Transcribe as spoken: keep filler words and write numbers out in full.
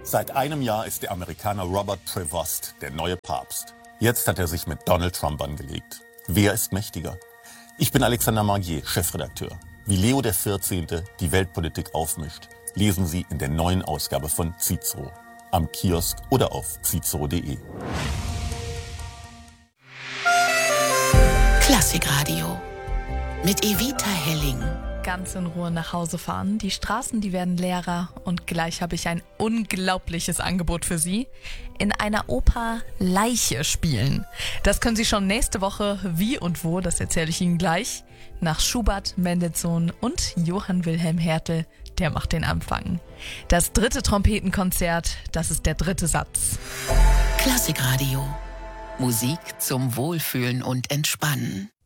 Seit einem Jahr ist der Amerikaner Robert Prevost der neue Papst. Jetzt hat er sich mit Donald Trump angelegt. Wer ist mächtiger? Ich bin Alexander Margier, Chefredakteur. Wie Leo der vierzehnte die Weltpolitik aufmischt, lesen Sie in der neuen Ausgabe von Cicero. Am Kiosk oder auf cicero punkt de. Klassikradio mit Evita Helling. Ganz in Ruhe nach Hause fahren. Die Straßen, die werden leerer und gleich habe ich ein unglaubliches Angebot für Sie. In einer Oper Leiche spielen. Das können Sie schon nächste Woche. Wie und wo, das erzähle ich Ihnen gleich. Nach Schubert, Mendelssohn und Johann Wilhelm Hertel, der macht den Anfang. Das dritte Trompetenkonzert, das ist der dritte Satz. Klassikradio. Musik zum Wohlfühlen und Entspannen.